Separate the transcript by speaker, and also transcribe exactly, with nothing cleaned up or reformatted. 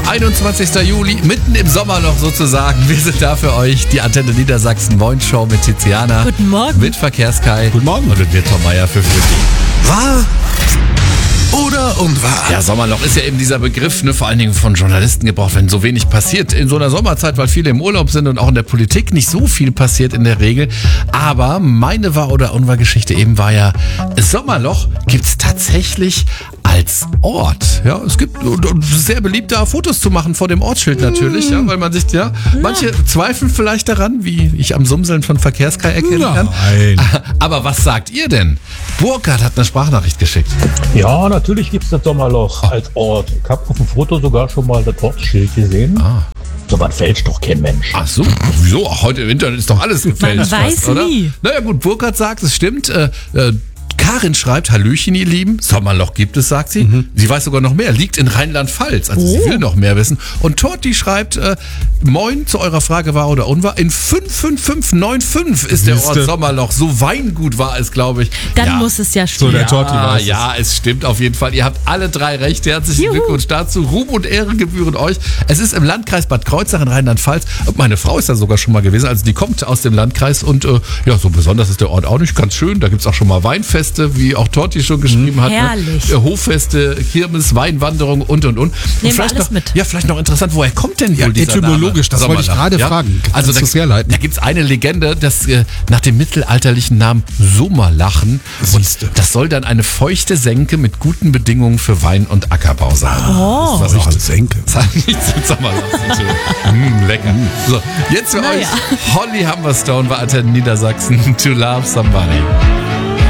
Speaker 1: einundzwanzigster Juli, mitten im Sommerloch sozusagen. Wir sind da für euch, die Antenne Niedersachsen Moin Show mit Tiziana.
Speaker 2: Guten Morgen.
Speaker 1: Mit Verkehrskai.
Speaker 3: Guten Morgen.
Speaker 1: Und mit mir Tom Meier für Frühstück.
Speaker 3: Wahr oder unwahr?
Speaker 1: Ja, Sommerloch ist ja eben dieser Begriff, ne, vor allen Dingen von Journalisten gebraucht, wenn so wenig passiert in so einer Sommerzeit, weil viele im Urlaub sind und auch in der Politik nicht so viel passiert in der Regel. Aber meine Wahr- oder Unwahr-Geschichte eben war ja, Sommerloch gibt's tatsächlich als Ort. Ja, es gibt sehr beliebt, da Fotos zu machen vor dem Ortsschild natürlich, ja, weil man sich, ja, manche zweifeln vielleicht daran, wie ich am Sumseln von Verkehrskai erkennen kann.
Speaker 3: Nein.
Speaker 1: Aber was sagt ihr denn? Burkhard hat eine Sprachnachricht geschickt.
Speaker 4: Ja, natürlich gibt es das Sommerloch als Ort. Ich habe auf dem Foto sogar schon mal das Ortsschild gesehen.
Speaker 1: Ah.
Speaker 4: So was fälscht doch kein Mensch.
Speaker 1: Ach so, wieso? Ach, heute im Internet ist doch alles gefälscht.
Speaker 2: Man weiß
Speaker 1: fast, oder?
Speaker 2: nie.
Speaker 1: Naja gut, Burkhard sagt, es stimmt. Äh, äh, Karin schreibt, Hallöchen, ihr Lieben. Sommerloch gibt es, sagt sie. Mhm. Sie weiß sogar noch mehr. Liegt in Rheinland-Pfalz. Also
Speaker 2: Oh.
Speaker 1: sie will noch mehr wissen. Und Torti schreibt, äh, Moin, zu eurer Frage wahr oder unwahr. In fünf fünf fünf neun fünf ist der Ort
Speaker 3: Siehste.
Speaker 1: Sommerloch. So Weingut war es, glaube ich.
Speaker 2: Dann
Speaker 1: ja.
Speaker 2: muss es ja
Speaker 3: So,
Speaker 2: stimmen.
Speaker 3: der Torti
Speaker 1: Ja,
Speaker 3: weiß es.
Speaker 1: ja, es stimmt auf jeden Fall. Ihr habt alle drei recht. Herzlichen
Speaker 2: Juhu.
Speaker 1: Glückwunsch dazu. Ruhm und Ehre gebühren euch. Es ist im Landkreis Bad Kreuznach in Rheinland-Pfalz. Und meine Frau ist da sogar schon mal gewesen. Also die kommt aus dem Landkreis. Und äh, ja, so besonders ist der Ort auch nicht. Ganz schön. Da gibt es auch schon mal Weinfeste, wie auch Torti schon geschrieben hat.
Speaker 2: Herrlich.
Speaker 1: Ne? Äh, Hoffeste, Kirmes, Weinwanderung und, und, und. und
Speaker 2: wir
Speaker 1: vielleicht
Speaker 2: alles
Speaker 1: noch,
Speaker 2: mit.
Speaker 1: Ja, vielleicht noch interessant, woher kommt denn wohl
Speaker 3: Ja,
Speaker 1: dieser
Speaker 3: etymologisch,
Speaker 1: Name?
Speaker 3: das wollte ich
Speaker 1: Sommerloch,
Speaker 3: gerade fragen.
Speaker 1: Also
Speaker 3: Kannst
Speaker 1: da,
Speaker 3: du's herleiten?
Speaker 1: da gibt es eine Legende, dass äh, nach dem mittelalterlichen Namen Sommerlachen.
Speaker 3: Siehste.
Speaker 1: Und das soll dann eine feuchte Senke mit guten Bedingungen für Wein- und Ackerbau sein.
Speaker 2: Oh.
Speaker 1: Das ist was
Speaker 3: Feuchte Senke.
Speaker 1: Das hat nichts mit Sommerloch zu tun. mm, lecker. So, jetzt für
Speaker 2: Naja.
Speaker 1: euch Holly Humberstone war Antenne Niedersachsen. To Love Somebody.